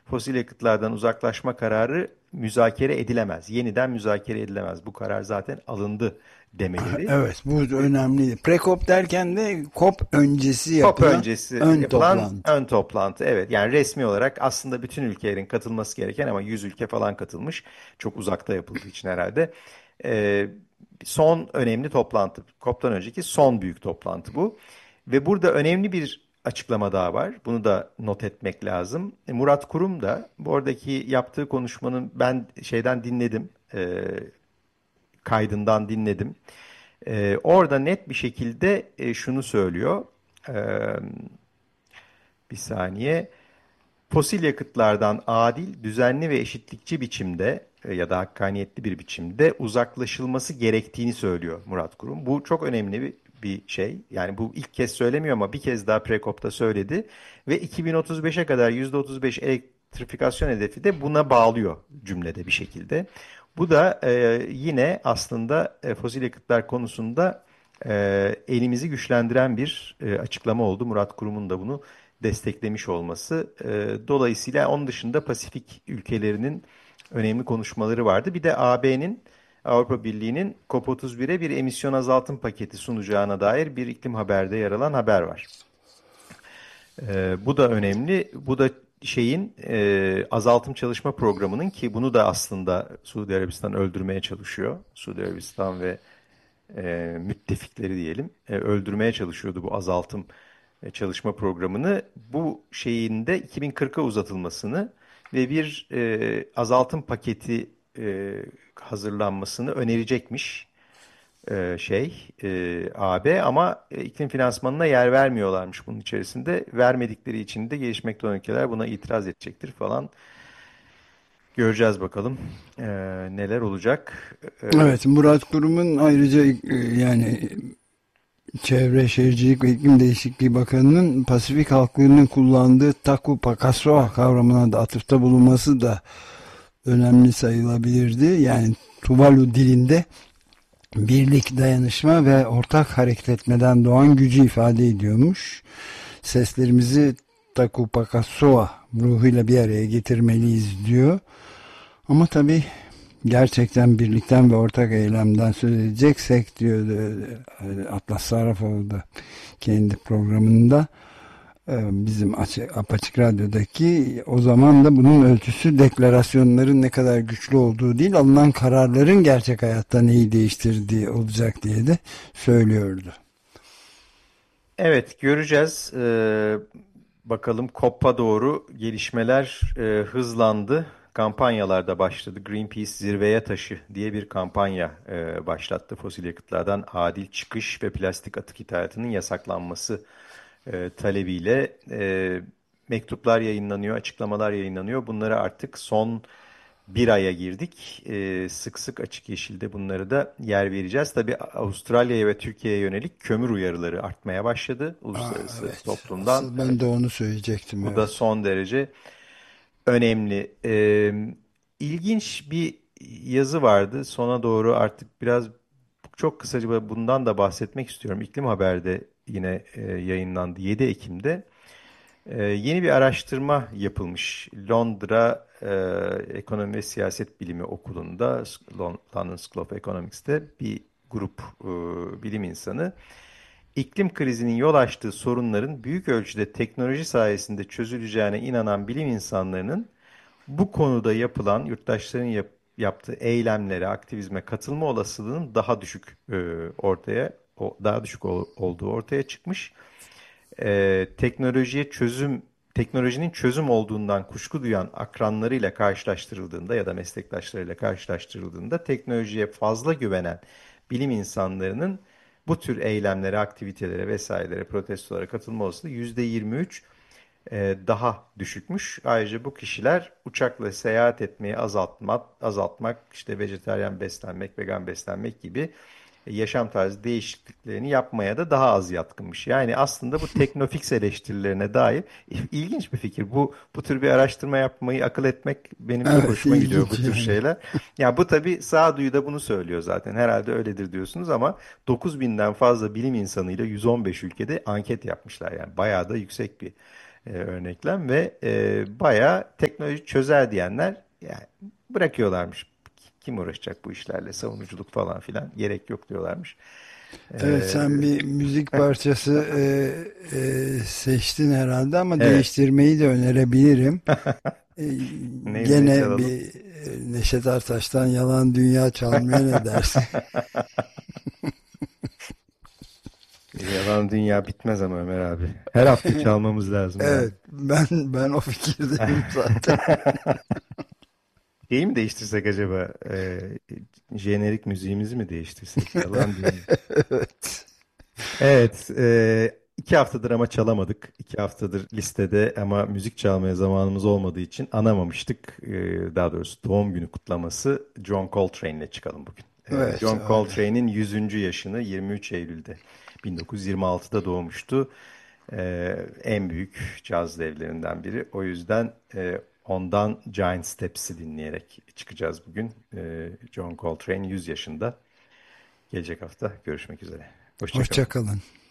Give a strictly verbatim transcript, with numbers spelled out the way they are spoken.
fosil yakıtlardan uzaklaşma kararı müzakere edilemez. Yeniden müzakere edilemez. Bu karar zaten alındı demeleri. Evet, bu önemli. Pre-COP derken de COP öncesi COP yapılan öncesi ön yapılan toplantı. ön toplantı, evet, yani resmi olarak aslında bütün ülkelerin katılması gereken ama yüz ülke falan katılmış. Çok uzakta yapıldığı için herhalde. Ee, Son önemli toplantı. COP'tan önceki son büyük toplantı bu. Ve burada önemli bir açıklama daha var. Bunu da not etmek lazım. E, Murat Kurum da bu oradaki yaptığı konuşmanın ben şeyden dinledim. E, kaydından dinledim. E, orada net bir şekilde e, şunu söylüyor. E, Bir saniye. Fosil yakıtlardan adil, düzenli ve eşitlikçi biçimde e, ya da hakkaniyetli bir biçimde uzaklaşılması gerektiğini söylüyor Murat Kurum. Bu çok önemli bir, bir şey. Yani bu ilk kez söylemiyor ama bir kez daha Prekop'ta söyledi. Ve iki bin otuz beşe kadar yüzde otuz beş elektrifikasyon hedefi de buna bağlıyor cümlede bir şekilde. Bu da e, yine aslında e, fosil yakıtlar konusunda e, elimizi güçlendiren bir e, açıklama oldu. Murat Kurum'un da bunu desteklemiş olması. E, dolayısıyla onun dışında Pasifik ülkelerinin önemli konuşmaları vardı. Bir de A B'nin, Avrupa Birliği'nin COP otuz bire bir emisyon azaltım paketi sunacağına dair bir iklim haberde yer alan haber var. E, bu da önemli. Bu da şeyin e, azaltım çalışma programının, ki bunu da aslında Suudi Arabistan öldürmeye çalışıyor. Suudi Arabistan ve e, müttefikleri diyelim e, öldürmeye çalışıyordu bu azaltım e, çalışma programını. Bu şeyin de iki bin kırka uzatılmasını ve bir e, azaltım paketi e, hazırlanmasını önerecekmiş e, şey e, A B, ama e, iklim finansmanına yer vermiyorlarmış bunun içerisinde. Vermedikleri için de gelişmekte olan ülkeler buna itiraz edecektir falan. Göreceğiz bakalım e, neler olacak. E, Evet, Murat Kurum'un ayrıca e, yani Çevre Şehircilik ve İklim Değişikliği Bakanı'nın Pasifik halklarının kullandığı Taku Pakasoa kavramına da atıfta bulunması da önemli sayılabilirdi. Yani Tuvalu dilinde birlik, dayanışma ve ortak hareket etmeden doğan gücü ifade ediyormuş. Seslerimizi Taku Pakasoa ruhuyla bir araya getirmeliyiz diyor. Ama tabii gerçekten birlikten ve ortak eylemden söz edeceksek diyor Atlas Sarrafoğlu da kendi programında, bizim açık, Apaçık Radyo'daki, o zaman da bunun ölçüsü deklarasyonların ne kadar güçlü olduğu değil, alınan kararların gerçek hayatta neyi değiştirdiği olacak diye de söylüyordu. Evet, göreceğiz. Ee, bakalım COP'a doğru gelişmeler e, hızlandı. Kampanyalar da başladı. Greenpeace Zirveye Taşı diye bir kampanya e, başlattı. Fosil yakıtlardan adil çıkış ve plastik atık ithalatının yasaklanması e, talebiyle e, mektuplar yayınlanıyor, açıklamalar yayınlanıyor. Bunları artık son bir aya girdik. Ee, sık sık Açık Yeşil'de bunları da yer vereceğiz. Tabii Avustralya'ya ve Türkiye'ye yönelik kömür uyarıları artmaya başladı Aa, uluslararası evet. toplumdan. Asıl Evet, ben de onu söyleyecektim. bu da Evet. son derece önemli. Ee, ilginç bir yazı vardı. Sona doğru artık biraz çok kısaca bundan da bahsetmek istiyorum. İklim Haber'de yine e, yayınlandı yedi Ekim'de. Ee, yeni bir araştırma yapılmış. Londra e, Ekonomi ve Siyaset Bilimi Okulu'nda, London School of Economics'te bir grup e, bilim insanı, iklim krizinin yol açtığı sorunların büyük ölçüde teknoloji sayesinde çözüleceğine inanan bilim insanlarının bu konuda yapılan yurttaşların yap- yaptığı eylemlere, aktivizme katılma olasılığının daha düşük e, ortaya o, daha düşük ol- olduğu ortaya çıkmış. E, teknolojiye çözüm teknolojinin çözüm olduğundan kuşku duyan akranlarıyla karşılaştırıldığında ya da meslektaşlarıyla karşılaştırıldığında teknolojiye fazla güvenen bilim insanlarının bu tür eylemlere, aktivitelere vesairelere, protestolara katılma olasılığı yüzde yirmi üç e, daha düşükmüş. Ayrıca bu kişiler uçakla seyahat etmeyi azaltmak, azaltmak, işte vejetaryen beslenmek, vegan beslenmek gibi yaşam tarzı değişikliklerini yapmaya da daha az yatkınmış. Yani aslında bu teknofix eleştirilerine dair ilginç bir fikir. Bu bu tür bir araştırma yapmayı akıl etmek benim çok Evet, hoşuma gidiyor, bu ilginç tür yani. şeyler. Ya bu tabii sağduyu da bunu söylüyor zaten. Herhalde öyledir diyorsunuz ama dokuz binden fazla bilim insanıyla yüz on beş ülkede anket yapmışlar. Yani bayağı da yüksek bir e, örneklem ve e, bayağı teknoloji çözer diyenler yani bırakıyorlarmış. Kim uğraşacak bu işlerle, savunuculuk falan filan gerek yok diyorlarmış. Evet, E, sen bir müzik parçası e, e, seçtin herhalde ama evet. değiştirmeyi de önerebilirim. E, Ne, ne Gene çalalım? bir e, Neşet Ertaş'tan Yalan Dünya çalmaya ne dersin? Yalan dünya bitmez ama Ömer abi. Her hafta çalmamız lazım yani. Evet, ben ben o fikirdeyim zaten. Şeyi mi değiştirsek acaba? Ee, jenerik müziğimizi mi değiştirsek? Yalan dünya. Evet. Evet, e, iki haftadır ama çalamadık. İki haftadır listede ama müzik çalmaya zamanımız olmadığı için anamamıştık. Ee, daha doğrusu doğum günü kutlaması John Coltrane ile çıkalım bugün. Ee, Evet, John öyle. Coltrane'in yüzüncü yaşını yirmi üç Eylül'de bin dokuz yüz yirmi altıda doğmuştu. Ee, en büyük caz devlerinden biri. O yüzden e, ondan Giant Steps'i dinleyerek çıkacağız bugün. Ee, John Coltrane yüz yaşında. Gelecek hafta görüşmek üzere. Hoşça Hoşça kalın. kalın.